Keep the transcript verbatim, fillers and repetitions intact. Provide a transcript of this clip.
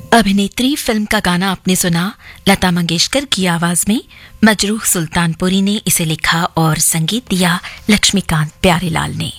अभिनेत्री फिल्म का गाना आपने सुना लता मंगेशकर की आवाज में। मजरूह सुल्तानपुरी ने इसे लिखा और संगीत दिया लक्ष्मीकांत प्यारेलाल ने।